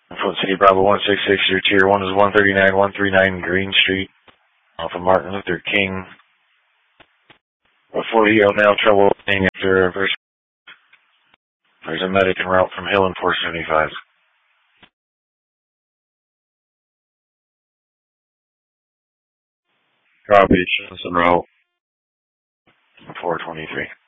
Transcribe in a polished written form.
Flint City Bravo 166, your tier 1 is 139 Green Street off of Martin Luther King. 40 now trouble after there's a medic en route from Hill and 475. Copy, Johnson route 423.